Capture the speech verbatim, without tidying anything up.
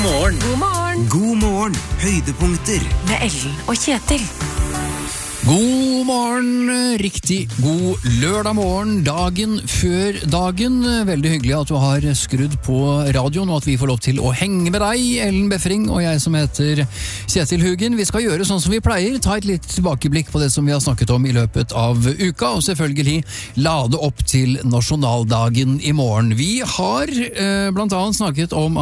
morgen. God morgen. God morgen. Høydepunkter. Med Ellen og Kjetil. God morgen, riktig god lørdag morgen, dagen før dagen. Veldig hyggelig at du har skrudd på radioen, og at vi får lov til å henge med deg, Ellen Befring, og jeg som heter Kjetil Hugen. Vi skal gjøre sånn som vi pleier, ta et litt tilbakeblikk på det som vi har snakket om i løpet av uka, og selvfølgelig lade opp til nasjonaldagen i morgen. Vi har eh, blant annet snakket om